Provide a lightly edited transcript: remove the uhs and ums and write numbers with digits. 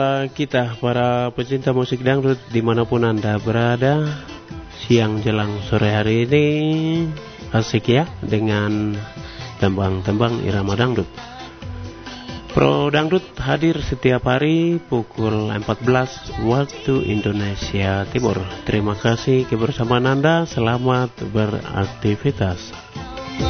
Kita para pecinta musik dangdut dimanapun Anda berada, siang jelang sore hari ini asik ya dengan tembang-tembang irama dangdut. Pro Dangdut hadir setiap hari pukul 14 waktu Indonesia Timur. Terima kasih kebersamaan Anda, selamat beraktivitas.